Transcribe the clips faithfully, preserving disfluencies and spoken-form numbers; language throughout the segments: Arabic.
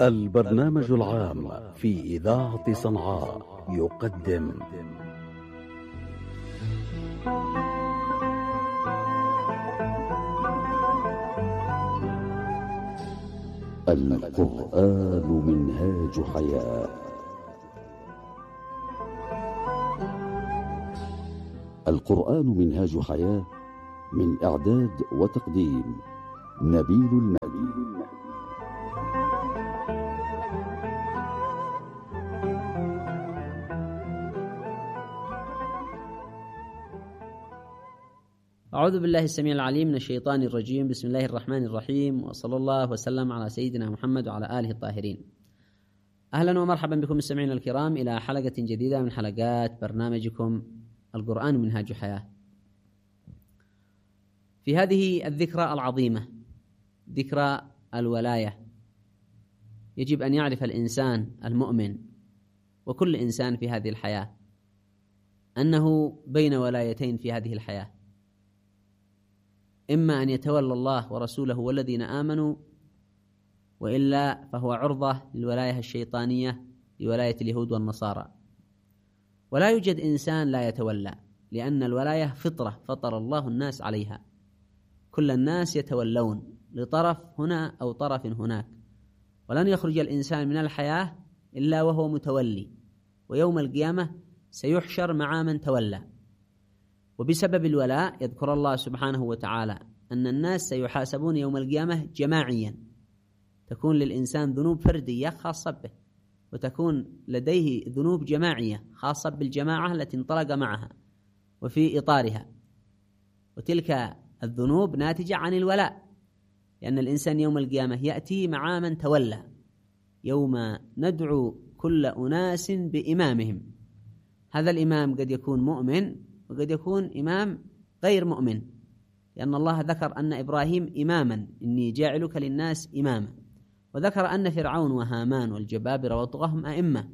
البرنامج العام في إذاعة صنعاء يقدم القرآن منهاج حياة. القرآن منهاج حياة، من إعداد وتقديم نبيل المهدي. أعوذ بالله السميع العليم من الشيطان الرجيم. بسم الله الرحمن الرحيم، وصلى الله وسلم على سيدنا محمد وعلى آله الطاهرين. أهلا ومرحبا بكم مستمعينا الكرام إلى حلقة جديدة من حلقات برنامجكم القرآن منهاج حياة. في هذه الذكرى العظيمة، ذكرى الولاية، يجب أن يعرف الإنسان المؤمن وكل إنسان في هذه الحياة أنه بين ولايتين في هذه الحياة، إما أن يتولى الله ورسوله والذين آمنوا، وإلا فهو عرضة للولاية الشيطانية لولاية اليهود والنصارى. ولا يوجد إنسان لا يتولى، لأن الولاية فطرة فطر الله الناس عليها. كل الناس يتولون لطرف هنا أو طرف هناك، ولن يخرج الإنسان من الحياة إلا وهو متولي، ويوم القيامة سيحشر مع من تولى. وبسبب الولاء يذكر الله سبحانه وتعالى أن الناس سيحاسبون يوم القيامة جماعيا، تكون للإنسان ذنوب فردية خاصة به، وتكون لديه ذنوب جماعية خاصة بالجماعة التي انطلق معها وفي إطارها. وتلك الذنوب ناتجة عن الولاء، لأن الإنسان يوم القيامة يأتي مع من تولى، يوم ندعو كل أناس بإمامهم. هذا الإمام قد يكون مؤمن وقد يكون إمام غير مؤمن، لأن الله ذكر أن إبراهيم إماما، إني جاعلك للناس إماما، وذكر أن فرعون وهامان والجبابرة وطغاهم أئمة،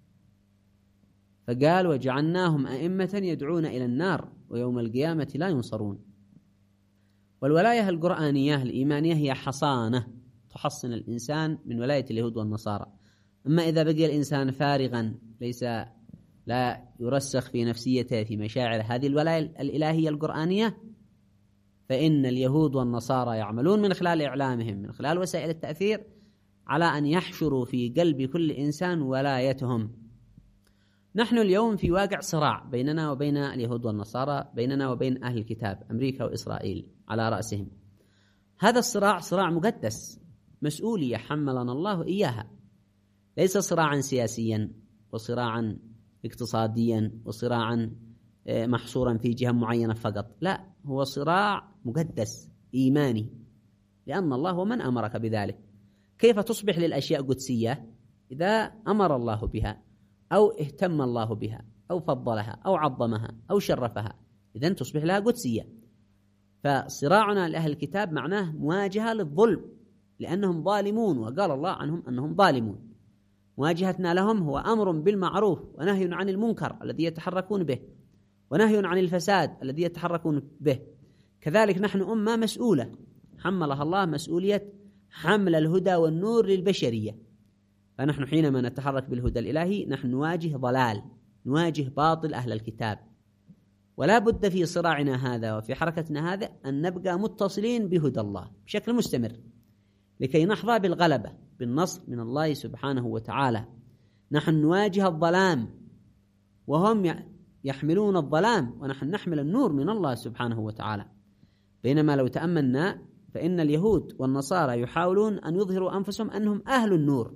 فقال وجعلناهم أئمة يدعون إلى النار ويوم القيامة لا ينصرون. والولاية القرآنية الإيمانية هي حصانة تحصن الإنسان من ولاية اليهود والنصارى. أما إذا بقي الإنسان فارغا ليس لا يرسخ في نفسيته في مشاعر هذه الولاية الإلهية القرآنية، فإن اليهود والنصارى يعملون من خلال إعلامهم، من خلال وسائل التأثير، على أن يحشروا في قلب كل إنسان ولايتهم. نحن اليوم في واقع صراع بيننا وبين اليهود والنصارى، بيننا وبين أهل الكتاب أمريكا وإسرائيل على رأسهم. هذا الصراع صراع مقدس، مسؤولية حملنا الله إياها، ليس صراعا سياسيا وصراعا اقتصاديا وصراعا محصورا في جهة معينة فقط، لا، هو صراع مقدس إيماني، لأن الله هو من أمرك بذلك. كيف تصبح للأشياء قدسية؟ إذا أمر الله بها أو اهتم الله بها أو فضلها أو عظمها أو شرفها، إذن تصبح لها قدسية. فصراعنا لأهل الكتاب معناه مواجهة للظلم، لأنهم ظالمون، وقال الله عنهم أنهم ظالمون. مواجهتنا لهم هو أمر بالمعروف ونهي عن المنكر الذي يتحركون به، ونهي عن الفساد الذي يتحركون به. كذلك نحن أمة مسؤولة، حملها الله مسؤولية حمل الهدى والنور للبشرية. فنحن حينما نتحرك بالهدى الإلهي نحن نواجه ضلال، نواجه باطل أهل الكتاب. ولا بد في صراعنا هذا وفي حركتنا هذا أن نبقى متصلين بهدى الله بشكل مستمر، لكي نحظى بالغلبة بالنصر من الله سبحانه وتعالى. نحن نواجه الظلام وهم يحملون الظلام، ونحن نحمل النور من الله سبحانه وتعالى. بينما لو تأملنا فإن اليهود والنصارى يحاولون أن يظهروا أنفسهم أنهم أهل النور.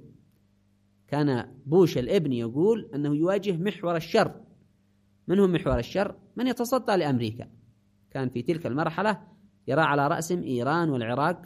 كان بوش الابن يقول أنه يواجه محور الشر. من هم محور الشر؟ من يتصدى لأمريكا. كان في تلك المرحلة يرى على رأسهم إيران والعراق.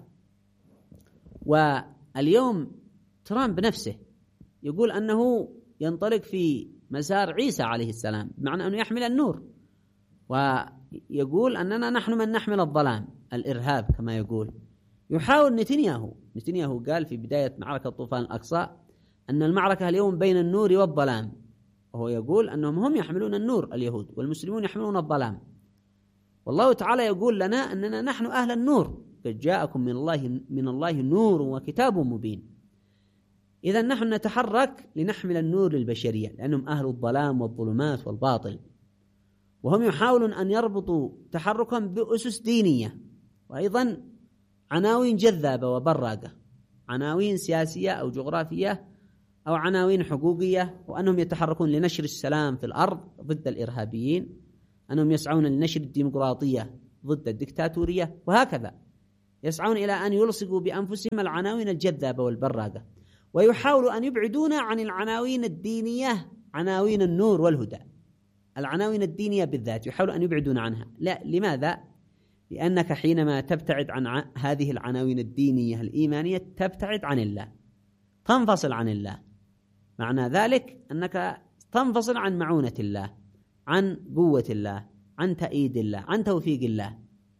واليوم ترامب نفسه يقول أنه ينطلق في مسار عيسى عليه السلام، بمعنى أنه يحمل النور، ويقول أننا نحن من نحمل الظلام، الإرهاب كما يقول. يحاول نتنياهو نتنياهو قال في بداية معركة طوفان الأقصى أن المعركة اليوم بين النور والظلام، وهو يقول أنهم هم يحملون النور اليهود، والمسلمون يحملون الظلام. والله تعالى يقول لنا أننا نحن أهل النور، قد جاءكم من الله من الله نور وكتاب مبين. إذا نحن نتحرك لنحمل النور للبشرية، لأنهم أهل الظلام والظلمات والباطل، وهم يحاولون أن يربطوا تحركهم بأسس دينية، وأيضا عناوين جذابة وبراقة، عناوين سياسية أو جغرافية أو عناوين حقوقية، وأنهم يتحركون لنشر السلام في الأرض ضد الإرهابيين، أنهم يسعون لنشر الديمقراطية ضد الدكتاتورية، وهكذا يسعون إلى أن يلصقوا بأنفسهم العناوين الجذابة والبراقة، ويحاولوا أن يبعدونا عن العناوين الدينية، عناوين النور والهدى. العناوين الدينية بالذات يحاولوا أن يبعدونا عنها. لا، لماذا؟ لأنك حينما تبتعد عن هذه العناوين الدينية الإيمانية تبتعد عن الله، تنفصل عن الله. معنى ذلك أنك تنفصل عن معونة الله، عن قوة الله، عن تأييد الله، عن توفيق الله.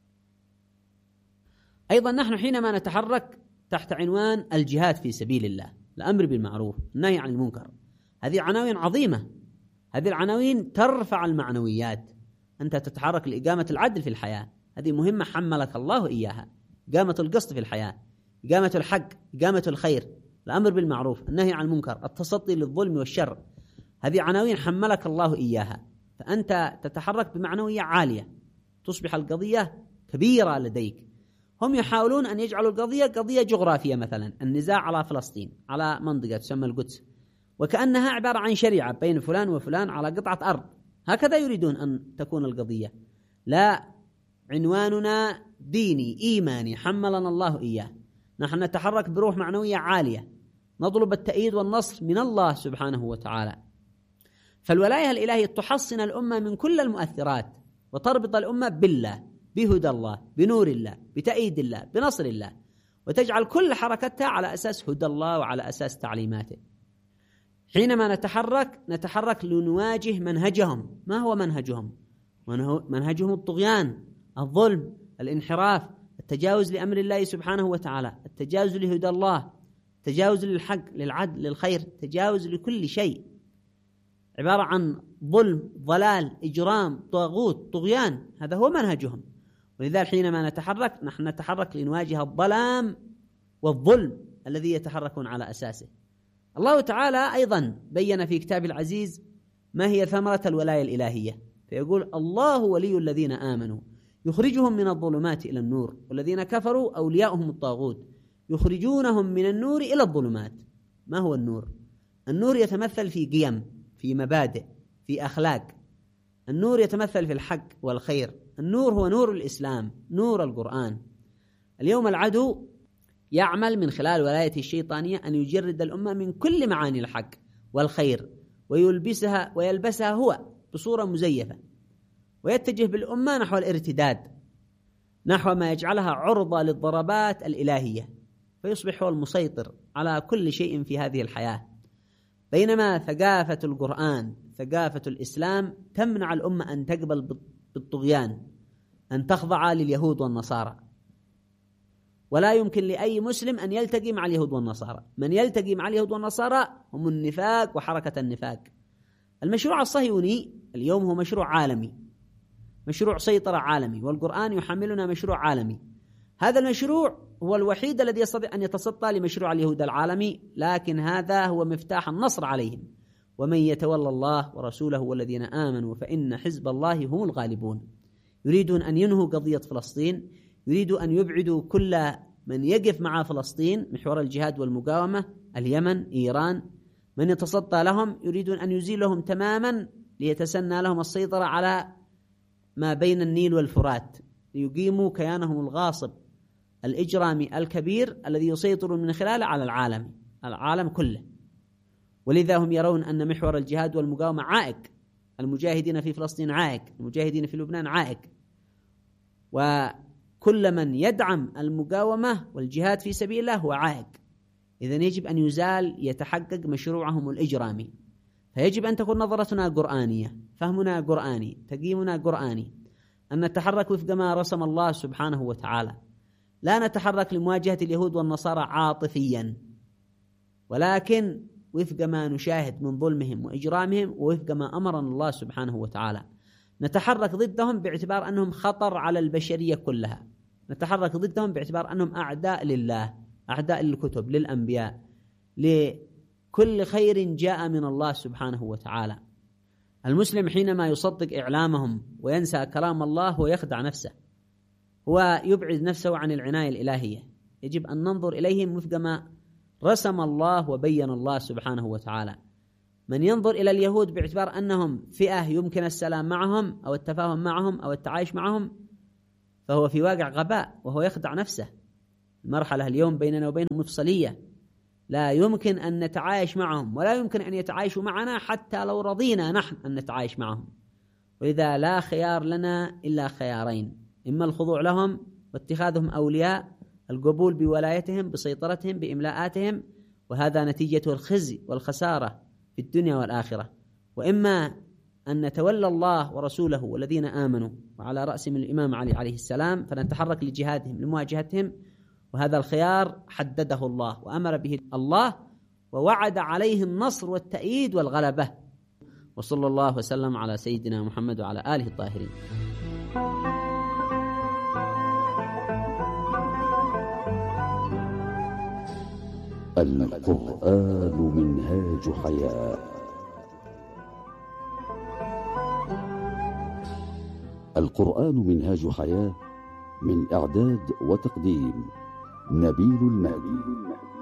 أيضا نحن حينما نتحرك تحت عنوان الجهاد في سبيل الله، الأمر بالمعروف، النهي عن المنكر، هذه عناوين عظيمة، هذه العناوين ترفع المعنويات. أنت تتحرك لإقامة العدل في الحياة، هذه مهمة حملك الله إياها، إقامة القسط في الحياة، إقامة الحق، إقامة الخير، الأمر بالمعروف، النهي عن المنكر، التصدي للظلم والشر، هذه عناوين حملك الله إياها، فأنت تتحرك بمعنوية عالية، تصبح القضية كبيرة لديك. هم يحاولون أن يجعلوا القضية قضية جغرافية، مثلا النزاع على فلسطين، على منطقة تسمى القدس، وكأنها عبارة عن شريعة بين فلان وفلان على قطعة أرض، هكذا يريدون أن تكون القضية. لا، عنواننا ديني إيماني حملنا الله إياه، نحن نتحرك بروح معنوية عالية، نطلب التأييد والنصر من الله سبحانه وتعالى. فالولاية الإلهية تحصن الأمة من كل المؤثرات، وتربط الأمة بالله، بهدى الله، بنور الله، بتأييد الله، بنصر الله، وتجعل كل حركتها على أساس هدى الله وعلى أساس تعليماته. حينما نتحرك نتحرك لنواجه منهجهم. ما هو منهجهم؟ منهجهم الطغيان، الظلم، الانحراف، التجاوز لأمر الله سبحانه وتعالى، التجاوز لهدى الله، التجاوز للحق، للعدل، للخير، تجاوز لكل شيء، عبارة عن ظلم، ضلال، إجرام، طاغوت، طغيان، هذا هو منهجهم. ولذلك حينما نتحرك نحن نتحرك لنواجه الظلام والظلم الذي يتحركون على أساسه. الله تعالى أيضا بين في كتاب العزيز ما هي ثمرة الولاية الإلهية، فيقول: الله ولي الذين آمنوا يخرجهم من الظلمات إلى النور، والذين كفروا أولياؤهم الطاغوت يخرجونهم من النور إلى الظلمات. ما هو النور؟ النور يتمثل في قيم، في مبادئ، في أخلاق. النور يتمثل في الحق والخير. النور هو نور الإسلام، نور القرآن. اليوم العدو يعمل من خلال ولايته الشيطانية أن يجرد الأمة من كل معاني الحق والخير، ويلبسها ويلبسها هو بصورة مزيفة، ويتجه بالأمة نحو الارتداد، نحو ما يجعلها عرضة للضربات الإلهية، فيصبح هو المسيطر على كل شيء في هذه الحياة. بينما ثقافة القرآن، ثقافة الإسلام، تمنع الأمة أن تقبل بالطغيان، أن تخضع لليهود والنصارى. ولا يمكن لأي مسلم أن يلتقي مع اليهود والنصارى. من يلتقي مع اليهود والنصارى هم النفاق وحركة النفاق. المشروع الصهيوني اليوم هو مشروع عالمي، مشروع سيطرة عالمي، والقرآن يحملنا مشروع عالمي. هذا المشروع هو الوحيد الذي يستطيع أن يتصدى لمشروع اليهود العالمي، لكن هذا هو مفتاح النصر عليهم. ومن يتولى الله ورسوله والذين آمنوا فإن حزب الله هم الغالبون. يريدون أن ينهوا قضية فلسطين، يريدوا أن يبعدوا كل من يقف مع فلسطين محور الجهاد والمقاومة، اليمن، إيران، من يتصدى لهم يريدون أن يزيلهم تماما ليتسنى لهم السيطرة على ما بين النيل والفرات، ليقيموا كيانهم الغاصب الإجرامي الكبير الذي يسيطر من خلاله على العالم العالم كله. ولذا هم يرون أن محور الجهاد والمقاومة عائق، المجاهدين في فلسطين عائق، المجاهدين في لبنان عائق، وكل من يدعم المقاومة والجهاد في سبيل الله هو عائق. إذن يجب أن يزال يتحقق مشروعهم الإجرامي. فيجب أن تكون نظرتنا قرآنية، فهمنا قرآني، تقييمنا قرآني، أن نتحرك وفق ما رسم الله سبحانه وتعالى. لا نتحرك لمواجهة اليهود والنصارى عاطفيا، ولكن وفق ما نشاهد من ظلمهم وإجرامهم، ووفق ما أمرنا الله سبحانه وتعالى. نتحرك ضدهم باعتبار أنهم خطر على البشرية كلها، نتحرك ضدهم باعتبار أنهم أعداء لله، أعداء للكتب، للأنبياء، كل خير جاء من الله سبحانه وتعالى. المسلم حينما يصدق إعلامهم وينسى كلام الله هو يخدع نفسه، هو يبعد نفسه عن العناية الإلهية. يجب أن ننظر إليهم وفق ما رسم الله وبين الله سبحانه وتعالى. من ينظر إلى اليهود باعتبار أنهم فئة يمكن السلام معهم أو التفاهم معهم أو التعايش معهم فهو في واقع غباء، وهو يخدع نفسه. المرحلة اليوم بيننا وبينهم مفصلية، لا يمكن أن نتعايش معهم ولا يمكن أن يتعايشوا معنا حتى لو رضينا نحن أن نتعايش معهم. وإذا لا خيار لنا إلا خيارين: إما الخضوع لهم واتخاذهم أولياء، القبول بولايتهم بسيطرتهم بإملاءاتهم، وهذا نتيجة الخزي والخسارة في الدنيا والآخرة، وإما أن نتولى الله ورسوله والذين آمنوا وعلى رأسهم الإمام علي عليه السلام فنتحرك لجهادهم لمواجهتهم. وهذا الخيار حدده الله وأمر به الله ووعد عليه النصر والتأييد والغلبة. وصلى الله وسلم على سيدنا محمد وعلى آله الطاهرين. القرآن منهاج حياة. القرآن منهاج حياة، من إعداد وتقديم نبيل المهدي.